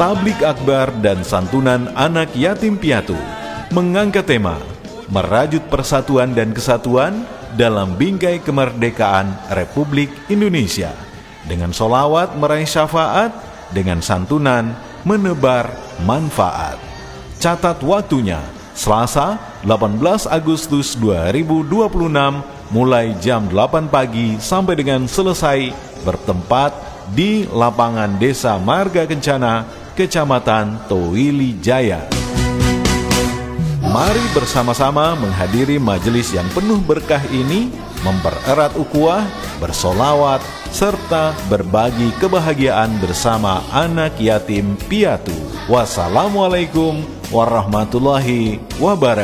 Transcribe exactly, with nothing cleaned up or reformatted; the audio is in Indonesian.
tablik akbar dan santunan anak yatim piatu mengangkat tema merajut persatuan dan kesatuan dalam bingkai kemerdekaan Republik Indonesia dengan solawat meraih syafaat, dengan santunan menebar manfaat. Catat waktunya Selasa delapan belas Agustus dua ribu dua puluh enam mulai jam delapan pagi sampai dengan selesai, bertempat di lapangan Desa Marga Kencana, Kecamatan Towili Jaya. Mari bersama-sama menghadiri majelis yang penuh berkah ini, mempererat ukhuwah, bersolawat, serta berbagi kebahagiaan bersama anak yatim piatu. Wassalamualaikum warahmatullahi wabarakatuh.